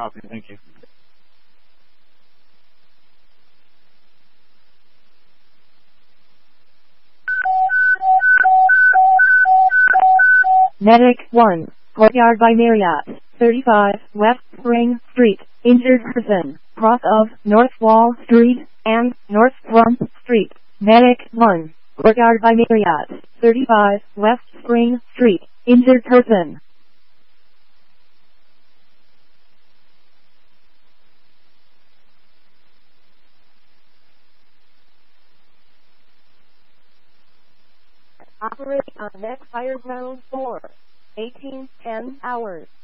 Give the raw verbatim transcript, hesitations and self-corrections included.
Copy. Thank you. Medic one, Courtyard by Marriott, thirty-five West Spring Street, injured person, cross of North Wall Street and North Rump Street. Medic one, Courtyard by Marriott, thirty-five West Spring Street, injured person. Operate on next fire zone four, eighteen ten hours.